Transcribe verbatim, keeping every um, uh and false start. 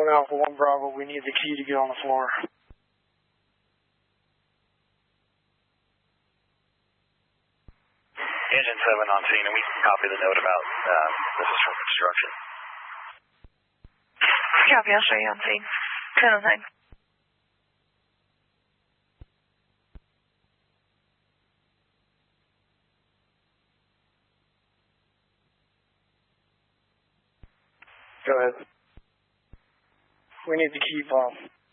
one Alpha, one Bravo, we need the key to get on the floor. Engine seven on scene, and we can copy the note about uh, this is from construction. Copy, I'll show you on scene. ten oh nine. Go ahead. We need the key fob.